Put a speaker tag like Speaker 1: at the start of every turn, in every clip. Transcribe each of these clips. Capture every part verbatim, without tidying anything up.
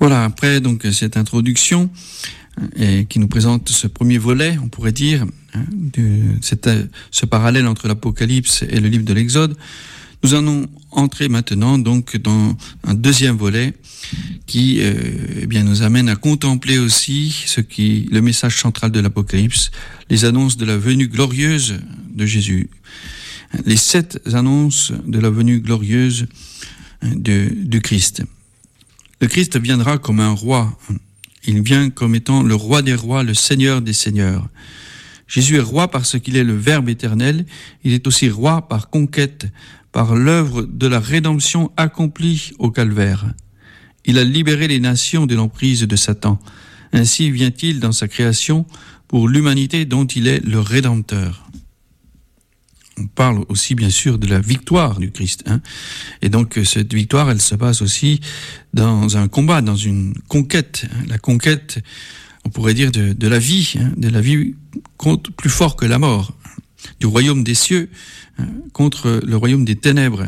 Speaker 1: Voilà, après donc cette introduction et qui nous présente ce premier volet, on pourrait dire, hein, de cette, ce parallèle entre l'Apocalypse et le livre de l'Exode, nous allons entrer maintenant donc dans un deuxième volet qui euh, eh bien, nous amène à contempler aussi ce qui, le message central de l'Apocalypse, les annonces de la venue glorieuse de Jésus. Les sept annonces de la venue glorieuse de, du Christ. Le Christ viendra comme un roi. Il vient comme étant le roi des rois, le seigneur des seigneurs. Jésus est roi parce qu'il est le Verbe éternel. Il est aussi roi par conquête, par l'œuvre de la rédemption accomplie au calvaire. Il a libéré les nations de l'emprise de Satan. Ainsi vient-il dans sa création pour l'humanité dont il est le Rédempteur. On parle aussi bien sûr de la victoire du Christ. Hein. Et donc cette victoire, elle se passe aussi dans un combat, dans une conquête. Hein. La conquête, on pourrait dire, de, de la vie, hein, de la vie contre, plus fort que la mort, du royaume des cieux hein, contre le royaume des ténèbres.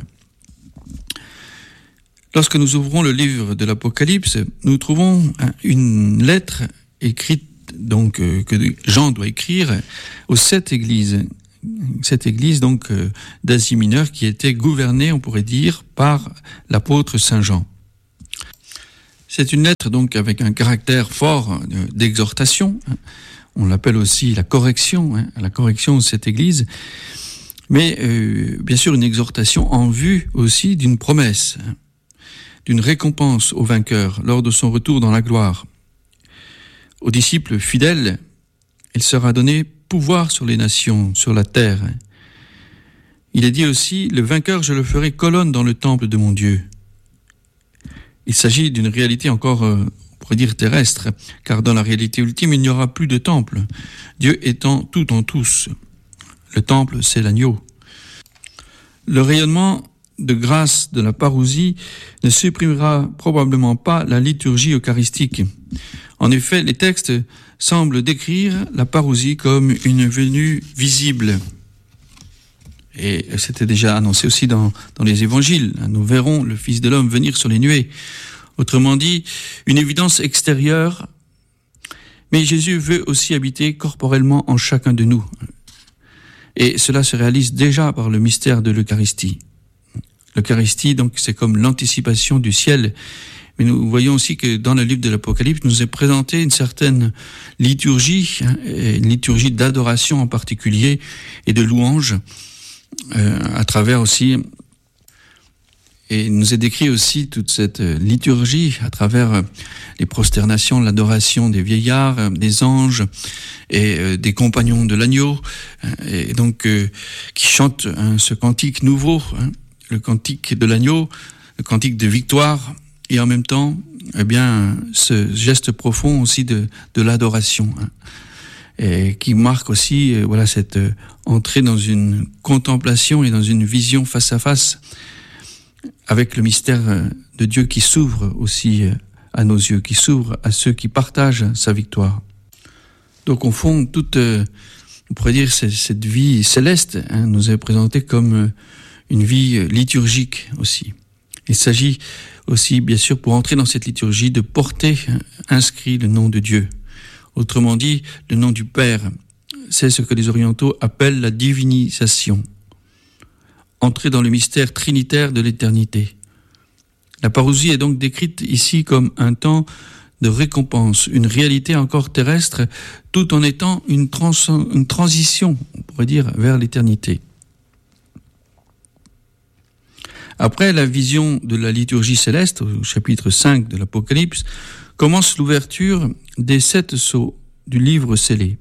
Speaker 1: Lorsque nous ouvrons le livre de l'Apocalypse, nous trouvons hein, une lettre écrite, donc euh, que Jean doit écrire aux sept églises. Cette église donc euh, d'Asie mineure qui était gouvernée, on pourrait dire, par l'apôtre Saint Jean. C'est une lettre donc avec un caractère fort euh, d'exhortation. Hein. On l'appelle aussi la correction, hein, la correction de cette église. Mais euh, bien sûr une exhortation en vue aussi d'une promesse, hein, d'une récompense au vainqueur lors de son retour dans la gloire. Aux disciples fidèles, il sera donné pouvoir sur les nations, sur la terre. Il est dit aussi, le vainqueur, je le ferai colonne dans le temple de mon Dieu. Il s'agit d'une réalité encore, on pourrait dire, terrestre, car dans la réalité ultime, il n'y aura plus de temple, Dieu étant tout en tous. Le temple, c'est l'agneau. Le rayonnement de grâce de la parousie ne supprimera probablement pas la liturgie eucharistique. En effet, les textes semblent décrire la parousie comme une venue visible. Et c'était déjà annoncé aussi dans, dans les évangiles. Nous verrons le Fils de l'homme venir sur les nuées. Autrement dit, une évidence extérieure, mais Jésus veut aussi habiter corporellement en chacun de nous. Et cela se réalise déjà par le mystère de l'Eucharistie. L'Eucharistie, donc, c'est comme l'anticipation du ciel. Mais nous voyons aussi que dans le livre de l'Apocalypse, nous est présenté une certaine liturgie, hein, une liturgie d'adoration en particulier, et de louange, euh, à travers aussi, et il nous est décrit aussi toute cette liturgie à travers les prosternations, l'adoration des vieillards, des anges et euh, des compagnons de l'agneau, et donc euh, qui chantent hein, ce cantique nouveau, hein, le cantique de l'agneau, le cantique de victoire, et en même temps, eh bien, ce geste profond aussi de, de l'adoration, hein, et qui marque aussi, euh, voilà, cette euh, entrée dans une contemplation et dans une vision face à face avec le mystère euh, de Dieu qui s'ouvre aussi euh, à nos yeux, qui s'ouvre à ceux qui partagent sa victoire. Donc, au fond, toute, euh, on pourrait dire, cette, cette vie céleste hein, nous est présentée comme euh, une vie euh, liturgique aussi. Il s'agit aussi, bien sûr, pour entrer dans cette liturgie, de porter inscrit le nom de Dieu. Autrement dit, le nom du Père. C'est ce que les orientaux appellent la divinisation. Entrer dans le mystère trinitaire de l'éternité. La parousie est donc décrite ici comme un temps de récompense, une réalité encore terrestre, tout en étant une, trans- une transition, on pourrait dire, vers l'éternité. Après la vision de la liturgie céleste, au chapitre cinq de l'Apocalypse, commence l'ouverture des sept sceaux du livre scellé.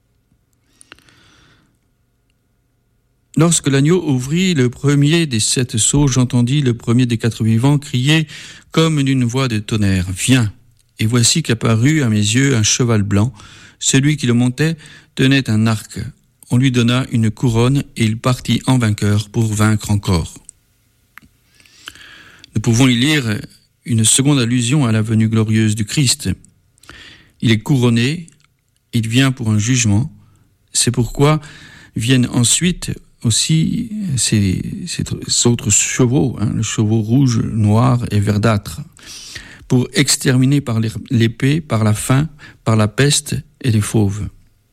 Speaker 1: Lorsque l'agneau ouvrit le premier des sept sceaux, j'entendis le premier des quatre vivants crier comme d'une voix de tonnerre, « Viens !» Et voici qu'apparut à mes yeux un cheval blanc. Celui qui le montait tenait un arc. On lui donna une couronne et il partit en vainqueur pour vaincre encore. Nous pouvons y lire une seconde allusion à la venue glorieuse du Christ. Il est couronné, il vient pour un jugement. C'est pourquoi viennent ensuite aussi ces, ces autres chevaux, hein, le chevau rouge, noir et verdâtre, pour exterminer par l'épée, par la faim, par la peste et les fauves.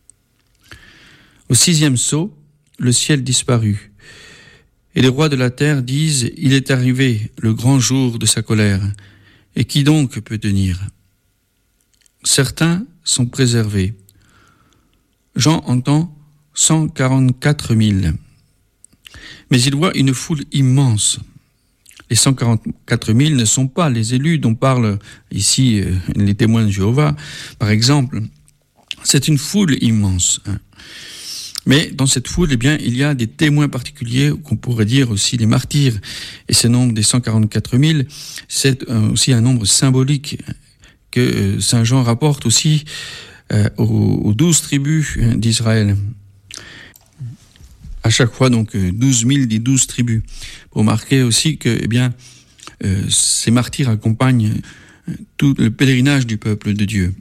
Speaker 1: Au sixième sceau, le ciel disparut, et les rois de la terre disent « Il est arrivé le grand jour de sa colère, et qui donc peut tenir ?» Certains sont préservés. Jean entend cent quarante-quatre mille, mais il voit une foule immense. Les cent quarante-quatre mille ne sont pas les élus dont parlent ici euh, les témoins de Jéhovah, par exemple. C'est une foule immense. Hein. Mais dans cette foule, eh bien, il y a des témoins particuliers, qu'on pourrait dire aussi des martyrs. Et ce nombre des cent quarante-quatre mille, c'est euh, aussi un nombre symbolique que euh, Saint Jean rapporte aussi euh, aux, aux douze tribus hein, d'Israël. À chaque fois, donc, douze mille des douze tribus. Pour marquer aussi que, eh bien, euh, ces martyrs accompagnent tout le pèlerinage du peuple de Dieu.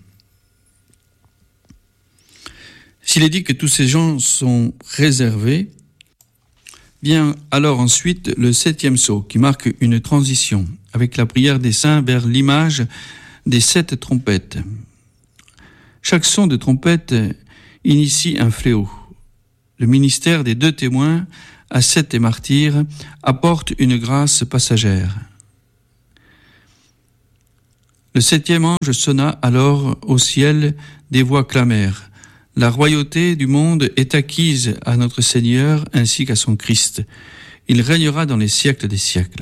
Speaker 1: S'il est dit que tous ces gens sont réservés, vient alors ensuite le septième sceau, qui marque une transition, avec la prière des saints vers l'image des sept trompettes. Chaque son de trompette initie un fléau. Le ministère des deux témoins, ascètes et martyrs, apporte une grâce passagère. Le septième ange sonna alors au ciel, des voix clamèrent. La royauté du monde est acquise à notre Seigneur ainsi qu'à son Christ. Il régnera dans les siècles des siècles.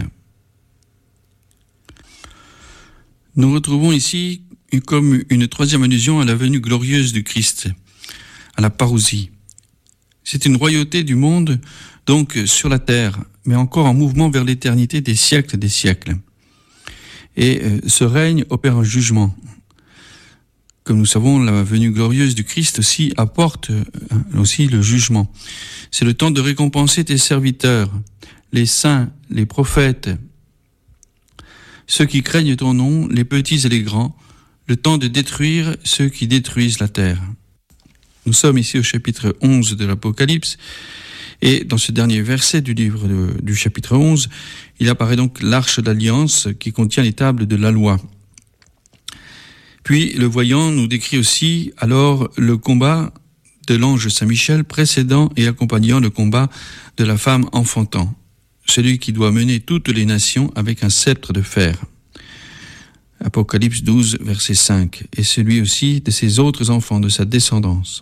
Speaker 1: Nous retrouvons ici comme une troisième allusion à la venue glorieuse du Christ, à la parousie. C'est une royauté du monde, donc sur la terre, mais encore en mouvement vers l'éternité des siècles des siècles. Et euh, ce règne opère un jugement. Comme nous savons, la venue glorieuse du Christ aussi apporte euh, aussi le jugement. C'est le temps de récompenser tes serviteurs, les saints, les prophètes, ceux qui craignent ton nom, les petits et les grands, le temps de détruire ceux qui détruisent la terre. Nous sommes ici au chapitre onze de l'Apocalypse, et dans ce dernier verset du livre de, du chapitre onze, il apparaît donc l'arche d'alliance qui contient les tables de la loi. Puis le voyant nous décrit aussi alors le combat de l'ange Saint-Michel précédant et accompagnant le combat de la femme enfantant, celui qui doit mener toutes les nations avec un sceptre de fer. Apocalypse douze, verset cinq, et celui aussi de ses autres enfants, de sa descendance.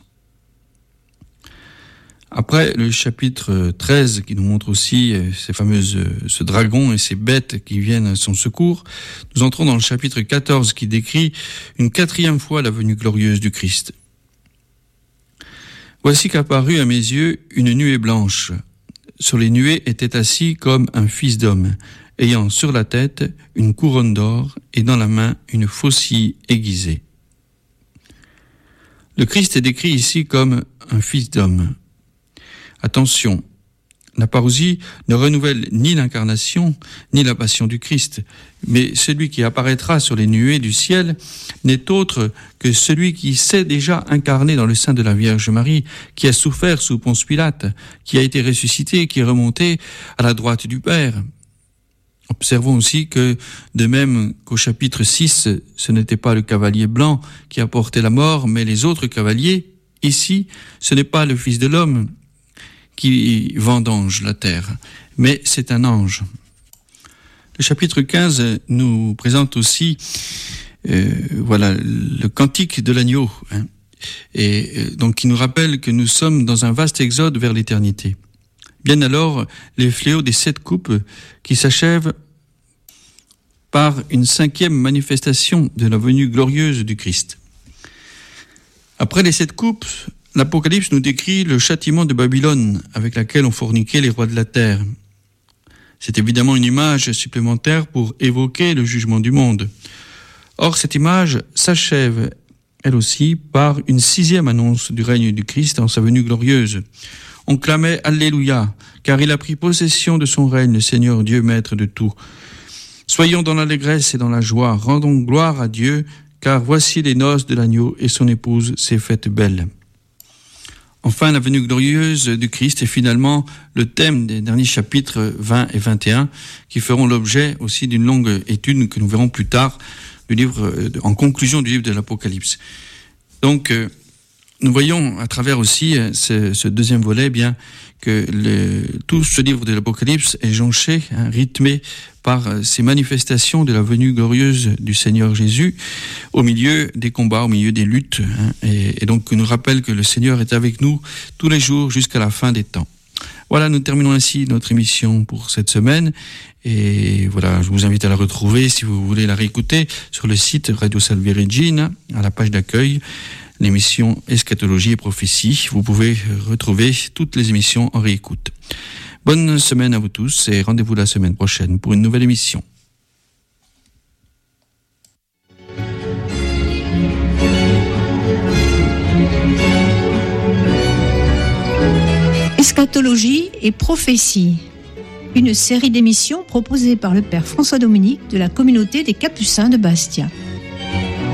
Speaker 1: Après le chapitre treize, qui nous montre aussi ces fameuses, ce dragon et ces bêtes qui viennent à son secours, nous entrons dans le chapitre quatorze qui décrit une quatrième fois la venue glorieuse du Christ. Voici qu'apparut à mes yeux une nuée blanche. Sur les nuées était assis comme un fils d'homme, ayant sur la tête une couronne d'or et dans la main une faucille aiguisée. Le Christ est décrit ici comme un fils d'homme. Attention, la parousie ne renouvelle ni l'incarnation, ni la passion du Christ, mais celui qui apparaîtra sur les nuées du ciel n'est autre que celui qui s'est déjà incarné dans le sein de la Vierge Marie, qui a souffert sous Ponce Pilate, qui a été ressuscité, qui est remonté à la droite du Père. Observons aussi que, de même qu'au chapitre six, ce n'était pas le cavalier blanc qui apportait la mort, mais les autres cavaliers, ici, ce n'est pas le Fils de l'homme qui vendange la terre, mais c'est un ange. Le chapitre quinze nous présente aussi euh, voilà, le cantique de l'agneau, hein, et euh, donc qui nous rappelle que nous sommes dans un vaste exode vers l'éternité. Bien alors, les fléaux des sept coupes qui s'achèvent par une cinquième manifestation de la venue glorieuse du Christ. Après les sept coupes, l'Apocalypse nous décrit le châtiment de Babylone avec laquelle ont forniqué les rois de la terre. C'est évidemment une image supplémentaire pour évoquer le jugement du monde. Or, cette image s'achève, elle aussi, par une sixième annonce du règne du Christ en sa venue glorieuse. On clamait « Alléluia », car il a pris possession de son règne, le Seigneur Dieu, maître de tout. Soyons dans l'allégresse et dans la joie, rendons gloire à Dieu, car voici les noces de l'agneau et son épouse s'est faite belle. Enfin, la venue glorieuse du Christ est finalement le thème des derniers chapitres vingt et vingt et un, qui feront l'objet aussi d'une longue étude que nous verrons plus tard du livre, en conclusion du livre de l'Apocalypse. Donc, euh, nous voyons à travers aussi ce, ce deuxième volet, bien que le, tout ce livre de l'Apocalypse est jonché, hein, rythmé par ces manifestations de la venue glorieuse du Seigneur Jésus au milieu des combats, au milieu des luttes, hein, et, et donc nous rappelle que le Seigneur est avec nous tous les jours jusqu'à la fin des temps. Voilà, nous terminons ainsi notre émission pour cette semaine. Et voilà, je vous invite à la retrouver, si vous voulez la réécouter, sur le site Radio Salve Regina, à la page d'accueil, l'émission Eschatologie et Prophétie. Vous pouvez retrouver toutes les émissions en réécoute. Bonne semaine à vous tous et rendez-vous la semaine prochaine pour une nouvelle émission.
Speaker 2: Eschatologie et Prophétie, une série d'émissions proposée par le Père François Dominique de la communauté des Capucins de Bastia.